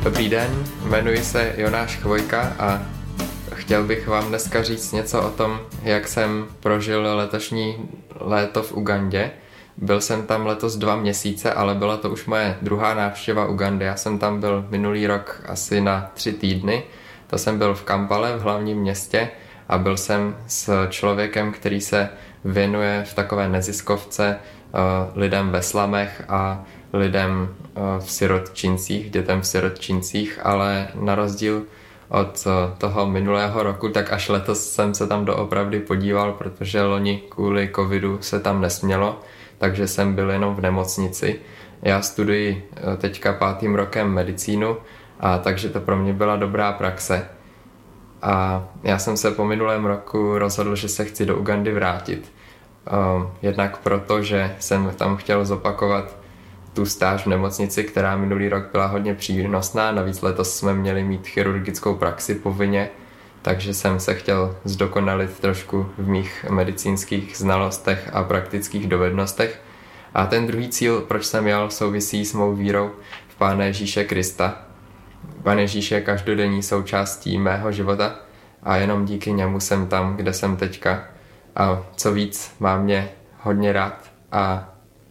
Dobrý den, jmenuji se Jonáš Chvojka a chtěl bych vám dneska říct něco o tom, jak jsem prožil letošní léto v Ugandě. Byl jsem tam letos 2 měsíce, ale byla to už moje druhá návštěva Ugandy. Já jsem tam byl minulý rok asi na 3 týdny. To jsem byl v Kampale, v hlavním městě, a byl jsem s člověkem, který se věnuje v takové neziskovce lidem ve slamech a lidem v sirotčincích, dětem v sirotčincích, ale na rozdíl od toho minulého roku, tak až letos jsem se tam doopravdy podíval, protože loni kvůli covidu se tam nesmělo, takže jsem byl jenom v nemocnici. Já studuji teďka 5. rokem medicínu, a takže to pro mě byla dobrá praxe. A já jsem se po minulém roku rozhodl, že se chci do Ugandy vrátit. Jednak proto, že jsem tam chtěl zopakovat tu stáž v nemocnici, která minulý rok byla hodně přínosná. Navíc letos jsme měli mít chirurgickou praxi povinně, takže jsem se chtěl zdokonalit trošku v mých medicínských znalostech a praktických dovednostech. A ten druhý cíl, proč jsem jel, souvisí s mou vírou v Pána Ježíše Krista. Pán Ježíš je každodenní součástí mého života a jenom díky němu jsem tam, kde jsem teďka. A co víc, má mě hodně rád a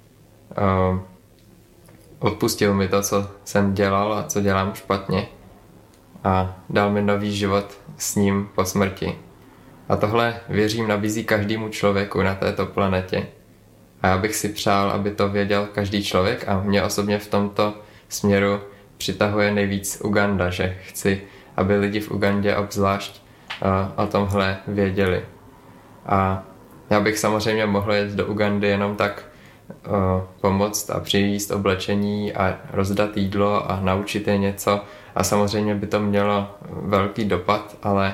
odpustil mi to, co jsem dělal a co dělám špatně, a dal mi nový život s ním po smrti. A tohle, věřím, nabízí každému člověku na této planetě. A já bych si přál, aby to věděl každý člověk, a mě osobně v tomto směru přitahuje nejvíc Uganda, že chci, aby lidi v Ugandě obzvlášť o tomhle věděli. A já bych samozřejmě mohl jet do Ugandy jenom tak pomoct a přivízt oblečení a rozdat jídlo a naučit je něco, a samozřejmě by to mělo velký dopad, ale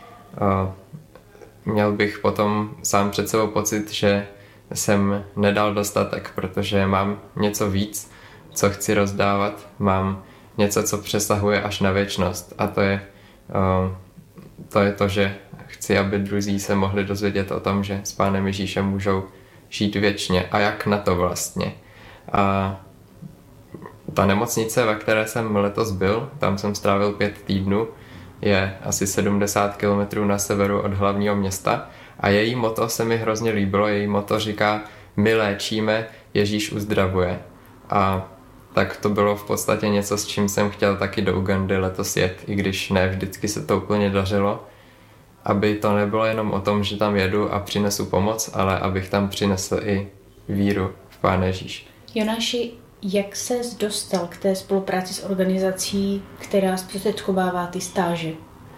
měl bych potom sám před sebou pocit, že jsem nedal dostatek, protože mám něco víc, co chci rozdávat, mám něco, co přesahuje až na věčnost, a to je to, že chci, aby druzí se mohli dozvědět o tom, že s Pánem Ježíšem můžou žít věčně. A jak na to vlastně? A ta nemocnice, ve které jsem letos byl, tam jsem strávil 5 týdnů, je asi 70 km na severu od hlavního města, a její motto se mi hrozně líbilo. Její motto říká: my léčíme, Ježíš uzdravuje. A tak to bylo v podstatě něco, s čím jsem chtěl taky do Ugandy letos jet, i když ne vždycky se to úplně dařilo. Aby to nebylo jenom o tom, že tam jedu a přinesu pomoc, ale abych tam přinesl i víru v Pána Ježíše. Jonáši, jak ses dostal k té spolupráci s organizací, která zprostředkovává ty stáže?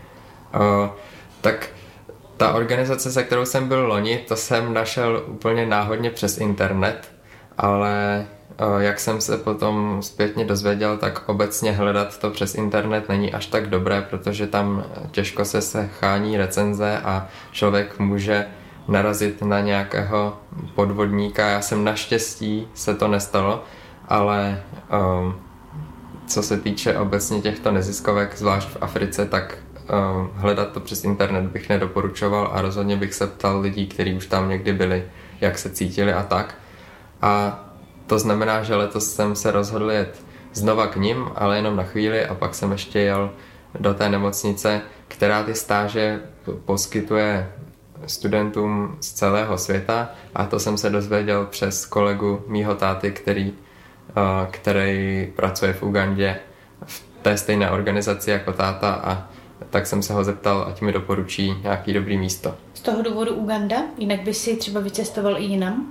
Tak ta organizace, se kterou jsem byl loni, to jsem našel úplně náhodně přes internet, ale jak jsem se potom zpětně dozvěděl, tak obecně hledat to přes internet není až tak dobré, protože tam těžko se schání recenze a člověk může narazit na nějakého podvodníka. Já jsem naštěstí, se to nestalo, ale co se týče obecně těchto neziskovek, zvlášť v Africe, tak hledat to přes internet bych nedoporučoval, a rozhodně bych se ptal lidí, kteří už tam někdy byli, jak se cítili a tak. A to znamená, že letos jsem se rozhodl jet znova k nim, ale jenom na chvíli, a pak jsem ještě jel do té nemocnice, která ty stáže poskytuje studentům z celého světa, a to jsem se dozvěděl přes kolegu mýho táty, který pracuje v Ugandě v té stejné organizaci jako táta, a tak jsem se ho zeptal, ať mi doporučí nějaký dobrý místo. Z toho důvodu Uganda? Jinak by si třeba vycestoval i jinam?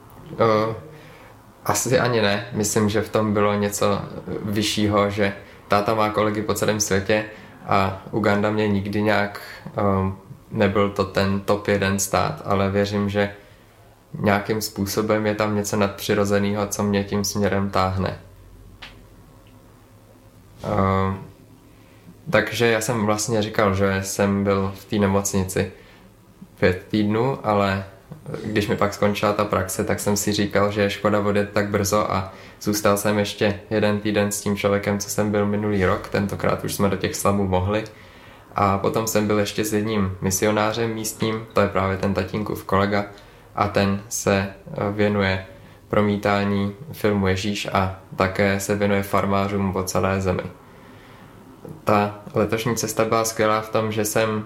Asi ani ne. Myslím, že v tom bylo něco vyššího, že táta má kolegy po celém světě a Uganda mě nikdy nějak nebyl to ten top 1 stát, ale věřím, že nějakým způsobem je tam něco nadpřirozeného, co mě tím směrem táhne. Takže já jsem vlastně říkal, že jsem byl v té nemocnici 5 týdnů, ale když mi pak skončila ta praxe, tak jsem si říkal, že je škoda odjet tak brzo, a zůstal jsem ještě 1 týden s tím člověkem, co jsem byl minulý rok. Tentokrát už jsme do těch slamů mohli. A potom jsem byl ještě s jedním misionářem místním, to je právě ten tatínkův kolega, a ten se věnuje promítání filmu Ježíš a také se věnuje farmářům po celé zemi. ta letošní cesta byla skvělá v tom, že jsem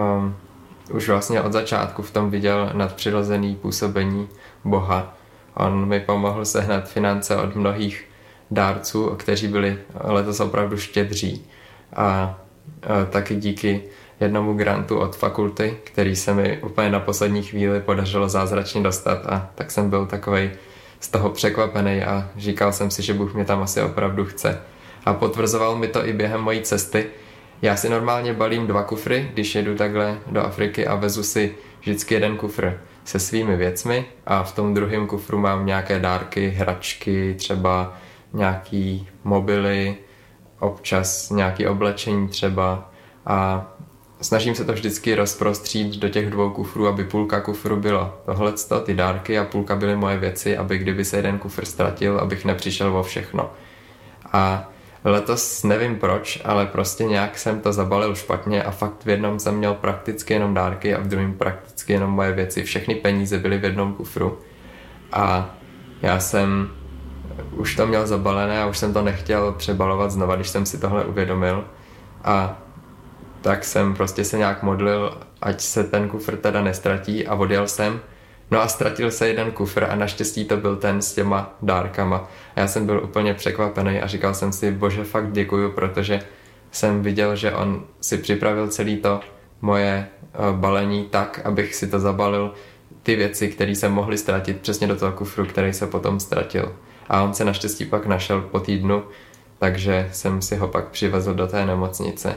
už vlastně od začátku v tom viděl nadpřirozený působení Boha. On mi pomohl sehnat finance od mnohých dárců, kteří byli letos opravdu štědří. A taky díky jednomu grantu od fakulty, který se mi úplně na poslední chvíli podařilo zázračně dostat, a tak jsem byl takovej z toho překvapený a říkal jsem si, že Bůh mě tam asi opravdu chce. A potvrzoval mi to i během mojí cesty. Já si normálně balím 2 kufry, když jedu takhle do Afriky, a vezu si vždycky jeden kufr se svými věcmi a v tom druhém kufru mám nějaké dárky, hračky, třeba nějaký mobily, občas nějaké oblečení třeba, a snažím se to vždycky rozprostřít do těch 2 kufrů, aby půlka kufru bylo tohleto, ty dárky, a půlka byly moje věci, aby kdyby se jeden kufr ztratil, abych nepřišel o všechno. A letos nevím proč, ale prostě nějak jsem to zabalil špatně a fakt v jednom jsem měl prakticky jenom dárky a v druhém prakticky jenom moje věci. Všechny peníze byly v jednom kufru a já jsem už to měl zabalené a už jsem to nechtěl přebalovat znova, když jsem si tohle uvědomil, a tak jsem prostě se nějak modlil, ať se ten kufr teda nestratí, a odjel jsem. No a ztratil se jeden kufr a naštěstí to byl ten s těma dárkama. A já jsem byl úplně překvapený a říkal jsem si, Bože, fakt děkuju, protože jsem viděl, že on si připravil celý to moje balení tak, abych si to zabalil, ty věci, které se mohly ztratit, přesně do toho kufru, který se potom ztratil. A on se naštěstí pak našel po týdnu, takže jsem si ho pak přivezl do té nemocnice.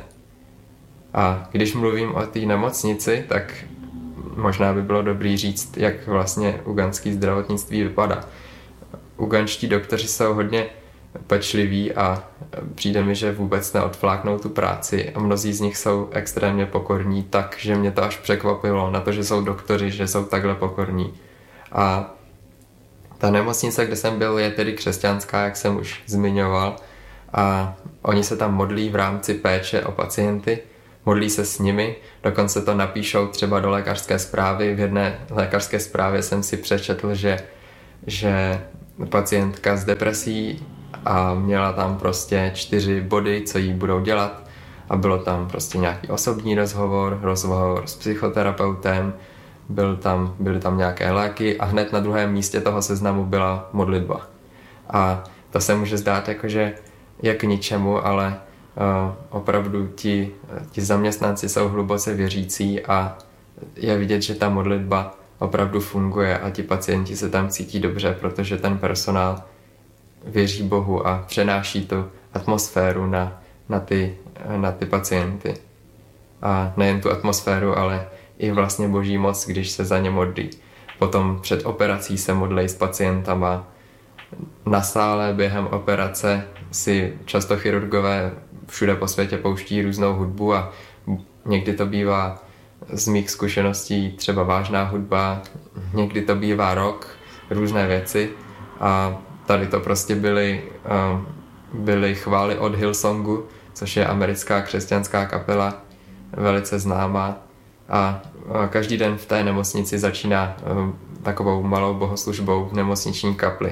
A když mluvím o té nemocnici, tak možná by bylo dobrý říct, jak vlastně ugandský zdravotnictví vypadá. Uganští doktoři jsou hodně pečliví a přijde mi, že vůbec neodfláknou tu práci, a mnozí z nich jsou extrémně pokorní, takže mě to až překvapilo na to, že jsou doktoři, že jsou takhle pokorní. A ta nemocnice, kde jsem byl, je tedy křesťanská, jak jsem už zmiňoval, a oni se tam modlí v rámci péče o pacienty, modlí se s nimi, dokonce to napíšou třeba do lékařské zprávy. V jedné lékařské zprávě jsem si přečetl, že pacientka s depresí a měla tam prostě 4 body, co jí budou dělat, a bylo tam prostě nějaký osobní rozhovor s psychoterapeutem, byly tam nějaké léky a hned na druhém místě toho seznamu byla modlitba. A to se může zdát jakože je k ničemu, ale opravdu ti zaměstnanci jsou hluboce věřící a je vidět, že ta modlitba opravdu funguje a ti pacienti se tam cítí dobře, protože ten personál věří Bohu a přenáší tu atmosféru na ty pacienty. A nejen tu atmosféru, ale i vlastně Boží moc, když se za ně modlí. Potom před operací se modlí s pacientama. Na sále během operace si často chirurgové všude po světě pouští různou hudbu a někdy to bývá z mých zkušeností třeba vážná hudba, někdy to bývá rock, různé věci, a tady to prostě byly chvály od Hillsongu, což je americká křesťanská kapela, velice známá, a každý den v té nemocnici začíná takovou malou bohoslužbou v nemocniční kapli.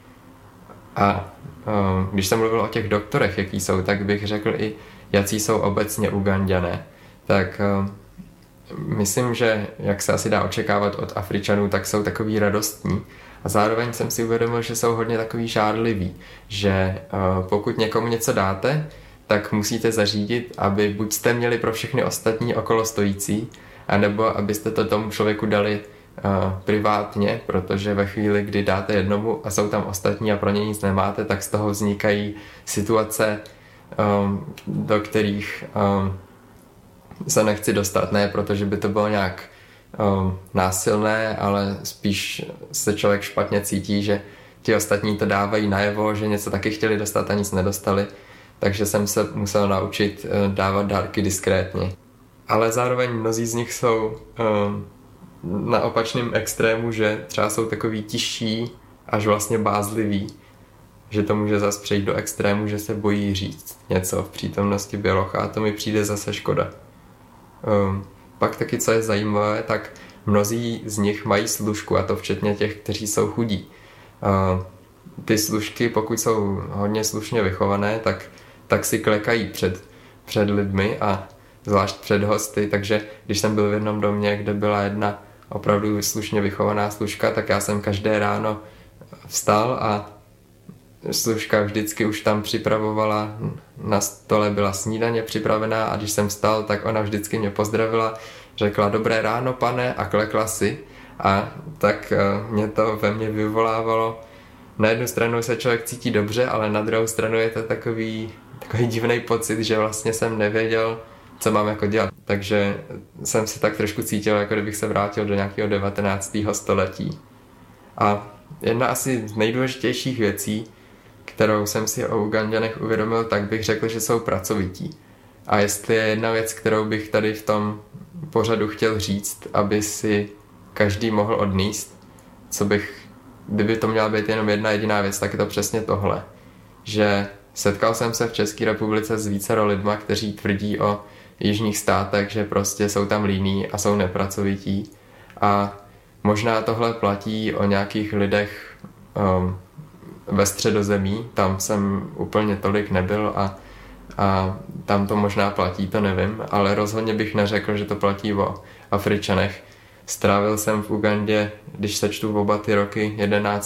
A když jsem mluvil o těch doktorech, jaký jsou, tak bych řekl i, jací jsou obecně Uganďané. Tak myslím, že jak se asi dá očekávat od Afričanů, tak jsou takový radostní. A zároveň jsem si uvědomil, že jsou hodně takový žárliví, že pokud někomu něco dáte, tak musíte zařídit, aby buď jste měli pro všechny ostatní okolo stojící, anebo abyste to tomu člověku dali privátně, protože ve chvíli, kdy dáte jednomu a jsou tam ostatní a pro ně nic nemáte, tak z toho vznikají situace, do kterých se nechci dostat. Ne, protože by to bylo nějak násilné, ale spíš se člověk špatně cítí, že ti ostatní to dávají najevo, že něco taky chtěli dostat a nic nedostali, takže jsem se musel naučit dávat dárky diskrétně. Ale zároveň mnozí z nich jsou na opačném extrému, že třeba jsou takový tiší, až vlastně bázliví, že to může zase přejít do extrému, že se bojí říct něco v přítomnosti bělocha, a to mi přijde zase škoda. Pak taky, co je zajímavé, tak mnozí z nich mají služku, a to včetně těch, kteří jsou chudí. Ty služky, pokud jsou hodně slušně vychované, tak si klekají před před lidmi a zvlášť před hosty, takže když jsem byl v jednom domě, kde byla jedna opravdu slušně vychovaná služka, tak já jsem každé ráno vstal a služka vždycky už tam připravovala, na stole byla snídaně připravená a když jsem vstal, tak ona vždycky mě pozdravila, řekla dobré ráno, pane, a klekla si a tak mě to ve mně vyvolávalo. Na jednu stranu se člověk cítí dobře, ale na druhou stranu je to takový divný pocit, že vlastně jsem nevěděl, co mám jako dělat. Takže jsem se tak trošku cítil, jako kdybych se vrátil do nějakého 19. století. A jedna asi z nejdůležitějších věcí, kterou jsem si o Uganďanech uvědomil, tak bych řekl, že jsou pracovití. A jestli je jedna věc, kterou bych tady v tom pořadu chtěl říct, aby si každý mohl odníst, kdyby to měla být jenom jedna jediná věc, tak je to přesně tohle. Že setkal jsem se v České republice s vícero lidma, kteří tvrdí o jižních státech, že prostě jsou tam líní a jsou nepracovití. A možná tohle platí o nějakých lidech ve Středozemí, tam jsem úplně tolik nebyl a tam to možná platí, to nevím, ale rozhodně bych neřekl, že to platí o Afričanech. Strávil jsem v Ugandě, když sečtu oba ty roky,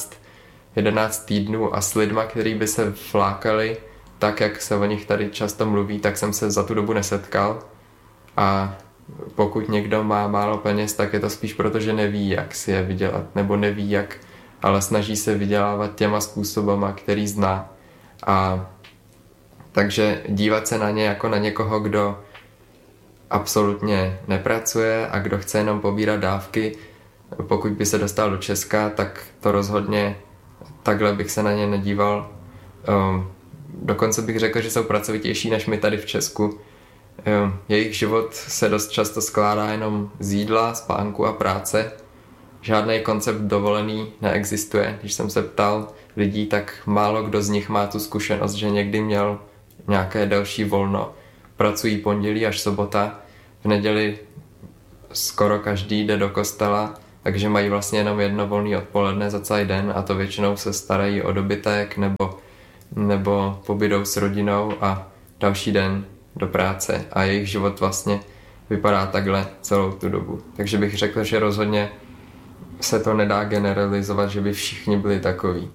11 týdnů a s lidma, který by se flákali, tak jak se o nich tady často mluví, tak jsem se za tu dobu nesetkal. A pokud někdo má málo peněz, tak je to spíš proto, že neví, jak si je vydělat, nebo neví jak, ale snaží se vydělávat těma způsobama, který zná. A takže dívat se na ně jako na někoho, kdo absolutně nepracuje a kdo chce jenom pobírat dávky, pokud by se dostal do Česka, tak to rozhodně takhle bych se na ně nedíval. Dokonce bych řekl, že jsou pracovitější než my tady v Česku. Jejich život se dost často skládá jenom z jídla, spánku a práce. Žádný koncept dovolený neexistuje. Když jsem se ptal lidí, tak málo kdo z nich má tu zkušenost, že někdy měl nějaké delší volno. Pracují pondělí až sobota, v neděli skoro každý jde do kostela, takže mají vlastně jenom jedno volný odpoledne za celý den a to většinou se starají o dobytek nebo pobydou s rodinou a další den do práce a jejich život vlastně vypadá takhle celou tu dobu. Takže bych řekl, že rozhodně se to nedá generalizovat, že by všichni byli takoví.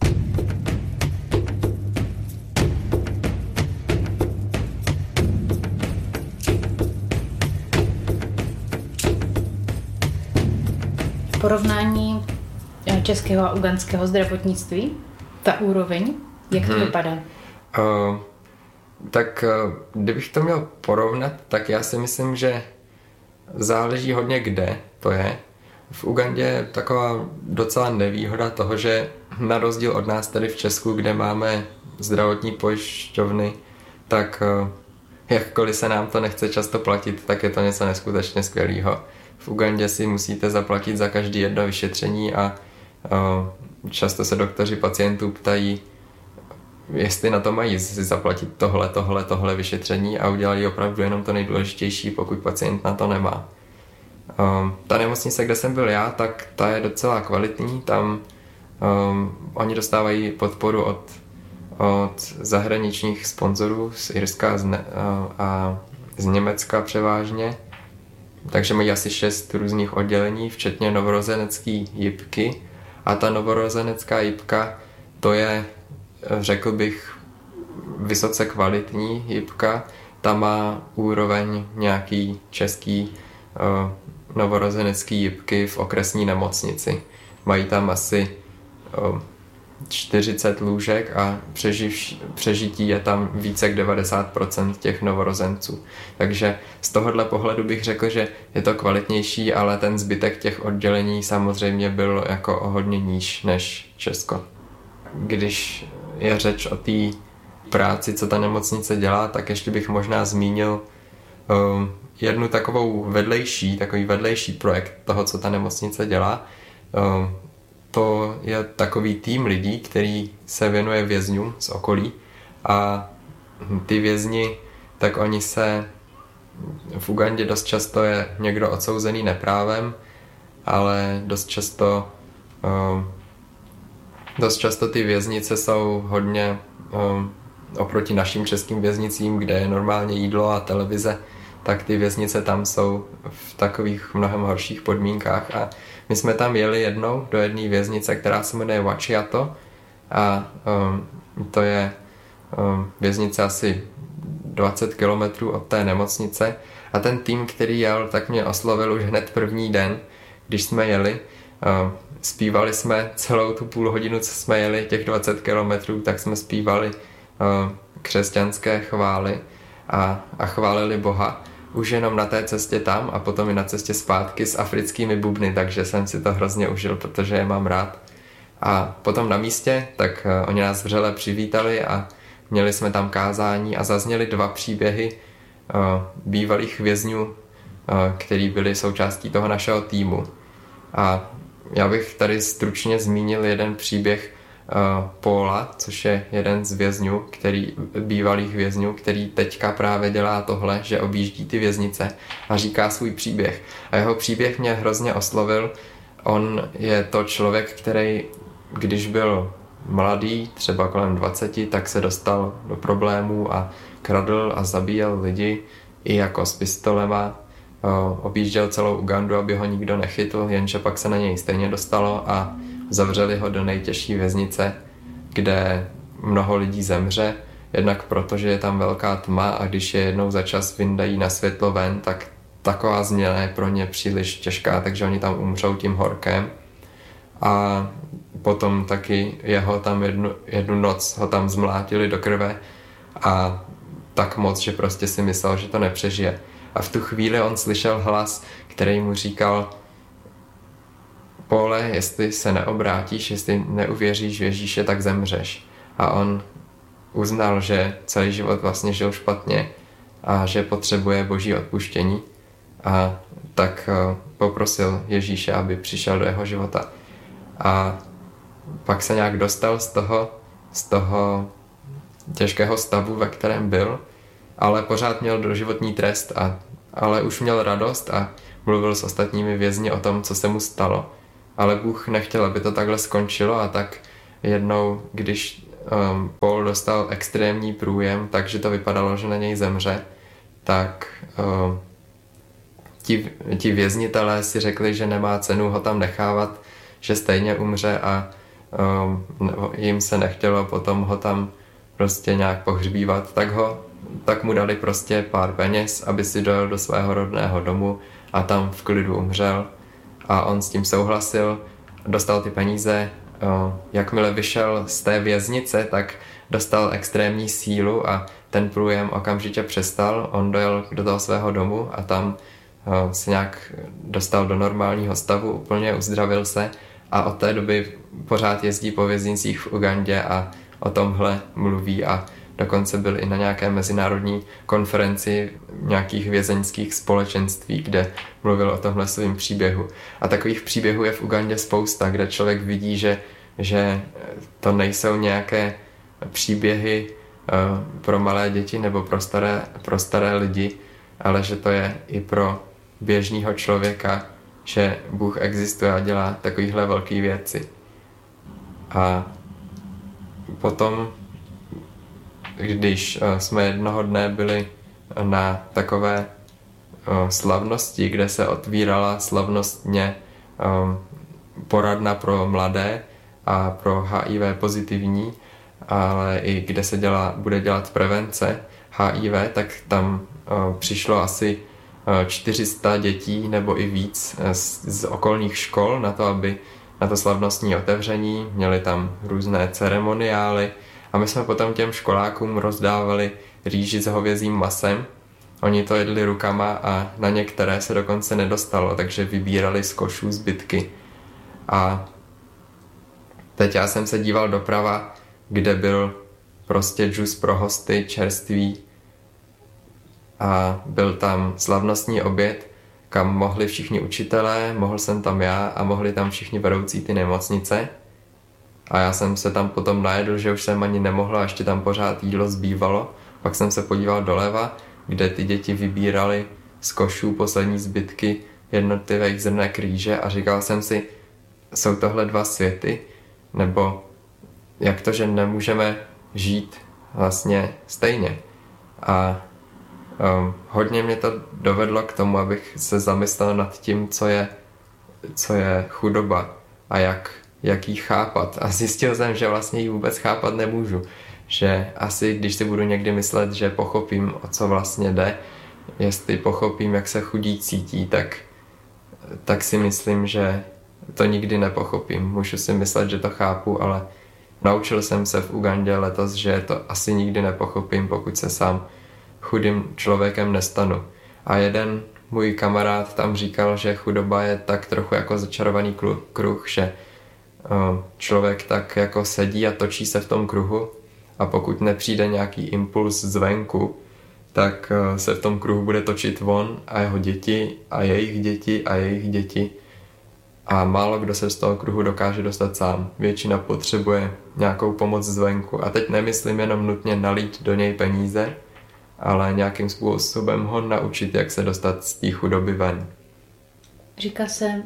Porovnání českého a ugandského zdravotnictví, ta úroveň, jak to vypadá? Kdybych to měl porovnat, tak já si myslím, že záleží hodně kde to je. V Ugandě je taková docela nevýhoda toho, že na rozdíl od nás tady v Česku, kde máme zdravotní pojišťovny, tak jakkoliv se nám to nechce často platit, tak je to něco neskutečně skvělého. V Ugandě si musíte zaplatit za každé jedno vyšetření a často se doktoři pacientů ptají, jestli na to mají si zaplatit tohle vyšetření a udělají opravdu jenom to nejdůležitější, pokud pacient na to nemá. Ta nemocnice, kde jsem byl já, tak ta je docela kvalitní, tam oni dostávají podporu od zahraničních sponzorů z Irska a z Německa převážně, takže mají asi 6 různých oddělení, včetně novorozenecké jipky a ta novorozenecká jipka, to je, řekl bych, vysoce kvalitní jipka, ta má úroveň nějaký český novorozenecký jipky v okresní nemocnici. Mají tam asi 40 lůžek a přežití je tam více jak 90% těch novorozenců. Takže z tohohle pohledu bych řekl, že je to kvalitnější, ale ten zbytek těch oddělení samozřejmě byl jako o hodně níž než Česko. Když je řeč o té práci, co ta nemocnice dělá, tak ještě bych možná zmínil jednu takový vedlejší projekt toho, co ta nemocnice dělá. To je takový tým lidí, který se věnuje vězňům z okolí a ty vězni, tak oni se v Ugandě dost často je někdo odsouzený neprávem, ale dost často ty věznice jsou hodně oproti našim českým věznicím, kde je normálně jídlo a televize, tak ty věznice tam jsou v takových mnohem horších podmínkách. A my jsme tam jeli jednou do jedné věznice, která se jmenuje Huachiato, a to je věznice asi 20 kilometrů od té nemocnice. A ten tým, který jel, tak mě oslovil už hned první den, když jsme jeli. Zpívali jsme celou tu půl hodinu, co jsme jeli, těch 20 kilometrů, tak jsme zpívali křesťanské chvály a chválili Boha. Už jenom na té cestě tam a potom i na cestě zpátky s africkými bubny, takže jsem si to hrozně užil, protože je mám rád. A potom na místě, tak oni nás vřele přivítali a měli jsme tam kázání a zazněly 2 příběhy bývalých vězňů, který byli součástí toho našeho týmu. A já bych tady stručně zmínil jeden příběh Paula, což je jeden z vězňů, bývalých vězňů, který teďka právě dělá tohle, že objíždí ty věznice a říká svůj příběh. A jeho příběh mě hrozně oslovil. On je to člověk, který, když byl mladý, třeba kolem 20, tak se dostal do problémů a kradl a zabíjel lidi i jako s pistolema. Objížděl celou Ugandu, aby ho nikdo nechytl, jenže pak se na něj stejně dostalo a zavřeli ho do nejtěžší věznice, kde mnoho lidí zemře, jednak protože je tam velká tma a když je jednou za čas vyndají na světlo ven, tak taková změna je pro ně příliš těžká, takže oni tam umřou tím horkem. A potom taky jeho tam jednu noc ho tam zmlátili do krve a tak moc, že prostě si myslel, že to nepřežije. A v tu chvíli on slyšel hlas, který mu říkal: Pole, jestli se neobrátíš, jestli neuvěříš v Ježíše, tak zemřeš. A on uznal, že celý život vlastně žil špatně a že potřebuje Boží odpuštění. A tak poprosil Ježíše, aby přišel do jeho života. A pak se nějak dostal z toho těžkého stavu, ve kterém byl, ale pořád měl doživotní trest, ale už měl radost a mluvil s ostatními vězni o tom, co se mu stalo. Ale Bůh nechtěl, aby to takhle skončilo, a tak jednou, když Paul dostal extrémní průjem, takže to vypadalo, že na něj zemře, tak ti věznitelé si řekli, že nemá cenu ho tam nechávat, že stejně umře, a jim se nechtělo potom ho tam prostě nějak pohřbívat, tak mu dali prostě pár peněz, aby si dojel do svého rodného domu a tam v klidu umřel. A on s tím souhlasil, dostal ty peníze. Jakmile vyšel z té věznice, tak dostal extrémní sílu a ten průjem okamžitě přestal. On dojel do toho svého domu a tam se nějak dostal do normálního stavu, úplně uzdravil se, a od té doby pořád jezdí po věznicích v Ugandě a o tomhle mluví, a dokonce byl i na nějaké mezinárodní konferenci nějakých vězeňských společenství, kde mluvil o tomhle svým příběhu. A takových příběhů je v Ugandě spousta, kde člověk vidí, že to nejsou nějaké příběhy pro malé děti nebo pro staré lidi, ale že to je i pro běžného člověka, že Bůh existuje a dělá takovýhle velké věci. A potom, když jsme jednoho dne byli na takové slavnosti, kde se otvírala slavnostně poradna pro mladé a pro HIV pozitivní, ale i kde se bude dělat prevence HIV, tak tam přišlo asi 400 dětí nebo i víc z okolních škol na to slavnostní otevření. Měli tam různé ceremoniály a my jsme potom těm školákům rozdávali rýži s hovězím masem. Oni to jedli rukama a na některé se dokonce nedostalo, takže vybírali z košů zbytky. A teď já jsem se díval doprava, kde byl prostě džus pro hosty, čerstvý, a byl tam slavnostní oběd, kam mohli všichni učitelé, mohl jsem tam já a mohli tam všichni vedoucí ty nemocnice. A já jsem se tam potom najedl, že už jsem ani nemohl a ještě tam pořád jídlo zbývalo. Pak jsem se podíval doleva, kde ty děti vybírali z košů poslední zbytky jednotlivých zrnek rýže, a říkal jsem si, jsou tohle dva světy? Nebo jak to, že nemůžeme žít vlastně stejně. A hodně mě to dovedlo k tomu, abych se zamyslel nad tím, co je chudoba a jak ji chápat. A zjistil jsem, že vlastně ji vůbec chápat nemůžu. Že asi, když si budu někdy myslet, že pochopím, o co vlastně jde, jestli pochopím, jak se chudí cítí, tak si myslím, že to nikdy nepochopím. Můžu si myslet, že to chápu, ale naučil jsem se v Ugandě letos, že to asi nikdy nepochopím, pokud se sám chudým člověkem nestanu. A jeden můj kamarád tam říkal, že chudoba je tak trochu jako začarovaný kruh, že člověk tak jako sedí a točí se v tom kruhu a pokud nepřijde nějaký impuls zvenku, tak se v tom kruhu bude točit von a jeho děti a jejich děti a jejich děti a málo kdo se z toho kruhu dokáže dostat sám. Většina potřebuje nějakou pomoc zvenku a teď nemyslím jenom nutně nalít do něj peníze, ale nějakým způsobem ho naučit, jak se dostat z té chudoby ven. Říká se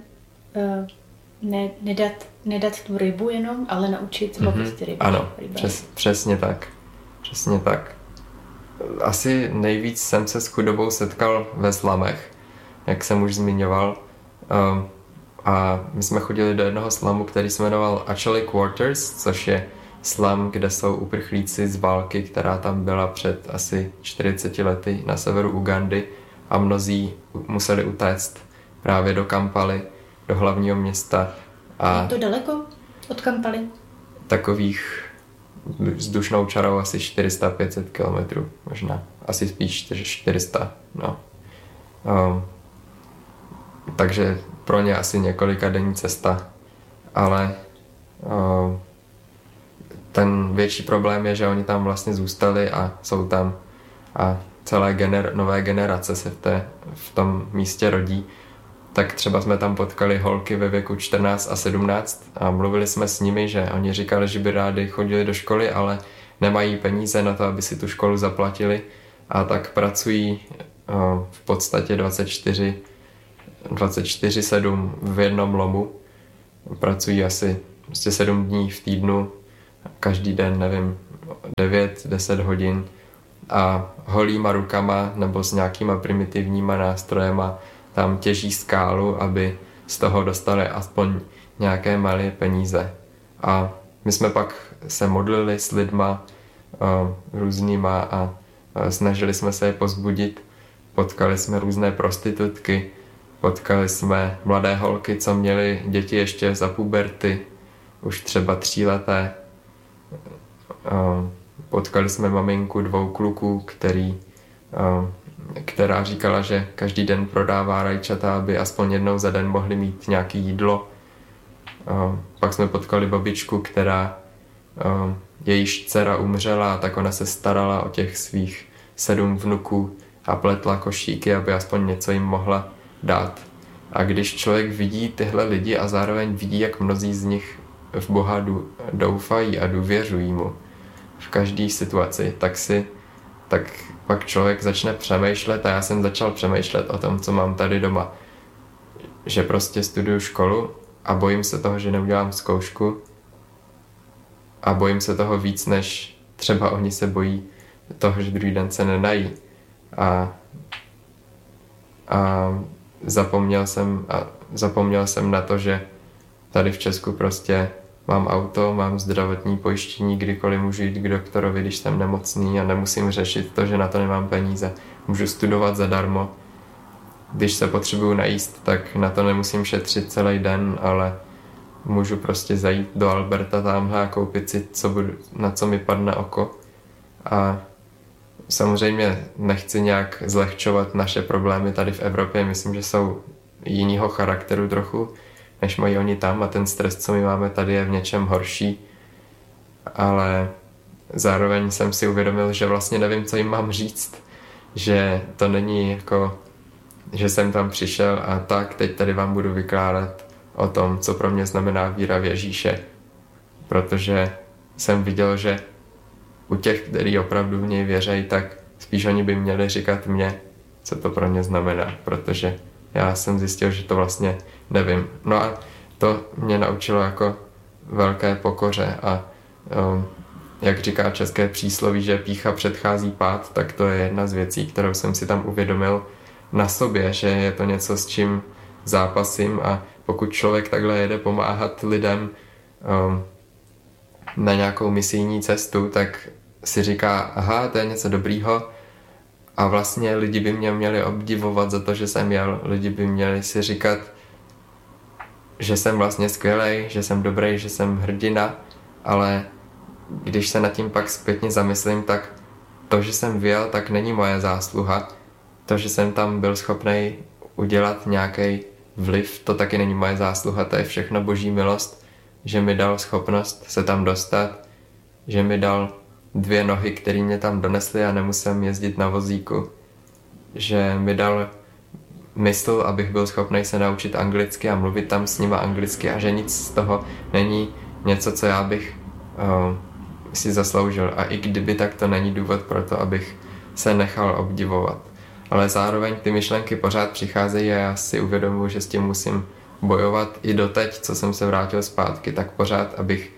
nedat tu rybu jenom, ale naučit lovit ty ryby. Ano, přesně tak. Přesně tak. Asi nejvíc jsem se s chudobou setkal ve slamech, jak jsem už zmiňoval. A my jsme chodili do jednoho slamu, který se jmenoval Acholi Quarters, což je slam, kde jsou uprchlíci z války, která tam byla před asi 40 lety na severu Ugandy a mnozí museli utéct právě do Kampaly, do hlavního města. A je to daleko od Kampaly? Takových vzdušnou čarou asi 400-500 kilometrů, možná. Asi spíš 400, no. Takže pro ně asi několika denní cesta, ale ten větší problém je, že oni tam vlastně zůstali a jsou tam a celé nové generace se v tom místě rodí. Tak třeba jsme tam potkali holky ve věku 14 a 17 a mluvili jsme s nimi, že oni říkali, že by rádi chodili do školy, ale nemají peníze na to, aby si tu školu zaplatili a tak pracují v podstatě 24/7 v jednom lomu. Pracují asi 7 dní v týdnu, každý den, nevím, 9-10 hodin a holýma rukama nebo s nějakýma primitivníma nástrojema tam těží skálu, aby z toho dostali aspoň nějaké malé peníze. A my jsme pak se modlili s lidma různýma a snažili jsme se je povzbudit. Potkali jsme různé prostitutky, potkali jsme mladé holky, co měly děti ještě za puberty, už třeba 3leté. Potkali jsme maminku 2 kluků, která říkala, že každý den prodává rajčata, aby aspoň jednou za den mohli mít nějaké jídlo. Pak jsme potkali babičku, jejíž dcera umřela, tak ona se starala o těch svých 7 vnuků a pletla košíky, aby aspoň něco jim mohla dát. A když člověk vidí tyhle lidi a zároveň vidí, jak mnozí z nich v Boha doufají a důvěřují mu v každé situaci, tak pak člověk začne přemýšlet a já jsem začal přemýšlet o tom, co mám tady doma. Že prostě studuju školu a bojím se toho, že neudělám zkoušku a bojím se toho víc, než třeba oni se bojí toho, že druhý den se nenají. A zapomněl jsem na to, že tady v Česku prostě mám auto, mám zdravotní pojištění, kdykoliv můžu jít k doktorovi, když jsem nemocný a nemusím řešit to, že na to nemám peníze. Můžu studovat zadarmo. Když se potřebuju najíst, tak na to nemusím šetřit celý den, ale můžu prostě zajít do Alberta tamhle a koupit si, na co mi padne oko. A samozřejmě nechci nějak zlehčovat naše problémy tady v Evropě. Myslím, že jsou jinýho charakteru trochu, než mají oni tam a ten stres, co my máme tady, je v něčem horší. Ale zároveň jsem si uvědomil, že vlastně nevím, co jim mám říct. Že to není jako, že jsem tam přišel a tak teď tady vám budu vykládat o tom, co pro mě znamená víra v Ježíše. Protože jsem viděl, že u těch, kteří opravdu v něj věří, tak spíš oni by měli říkat mně, co to pro mě znamená, protože já jsem zjistil, že to vlastně nevím. No a to mě naučilo jako velké pokoře a jak říká české přísloví, že pýcha předchází pád, tak to je jedna z věcí, kterou jsem si tam uvědomil na sobě, že je to něco, s čím zápasím, a pokud člověk takhle jede pomáhat lidem na nějakou misijní cestu, tak si říká, aha, to je něco dobrýho, a vlastně lidi by mě měli obdivovat za to, že jsem jel. Lidi by měli si říkat, že jsem vlastně skvělej, že jsem dobrý, že jsem hrdina, ale když se nad tím pak zpětně zamyslím, tak to, že jsem vyjel, tak není moje zásluha. To, že jsem tam byl schopnej udělat nějaký vliv, to taky není moje zásluha, to je všechno boží milost, že mi dal schopnost se tam dostat, že mi dal 2 nohy, které mě tam donesly a nemusím jezdit na vozíku, že mi dal mysl, abych byl schopný se naučit anglicky a mluvit tam s nima anglicky, a že nic z toho není něco, co já bych si zasloužil. A i kdyby, tak to není důvod pro to, abych se nechal obdivovat. Ale zároveň ty myšlenky pořád přicházejí a já si uvědomuji, že s tím musím bojovat i doteď, co jsem se vrátil zpátky, tak pořád,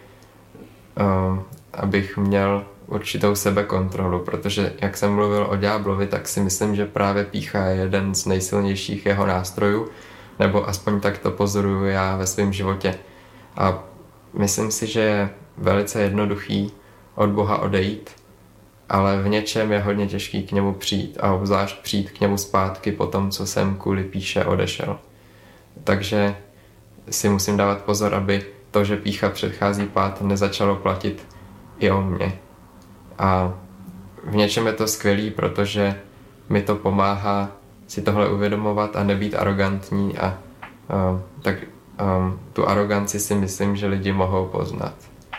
abych měl určitou sebekontrolu, protože jak jsem mluvil o ďáblovi, tak si myslím, že právě pýcha je jeden z nejsilnějších jeho nástrojů, nebo aspoň tak to pozoruju já ve svém životě. A myslím si, že je velice jednoduchý od Boha odejít, ale v něčem je hodně těžký k němu přijít, a obzvlášť přijít k němu zpátky po tom, co jsem kvůli pýše odešel. Takže si musím dávat pozor, aby to, že pýcha předchází pád, nezačalo platit i o mě. A v něčem je to skvělý, protože mi to pomáhá si tohle uvědomovat a nebýt arrogantní, a tu aroganci si myslím, že lidi mohou poznat.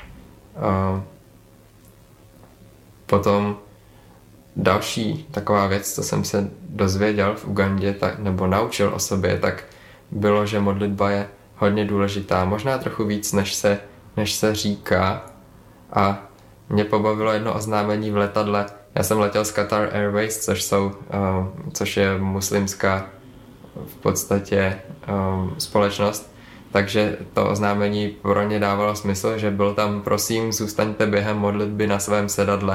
Potom další taková věc, co jsem se dozvěděl v Ugandě, nebo naučil o sobě, tak bylo, že modlitba je hodně důležitá, možná trochu víc, než se říká. A mě pobavilo jedno oznámení v letadle. Já jsem letěl z Qatar Airways, což je muslimská v podstatě společnost. Takže to oznámení pro ně dávalo smysl, že byl tam, prosím, zůstaňte během modlitby na svém sedadle.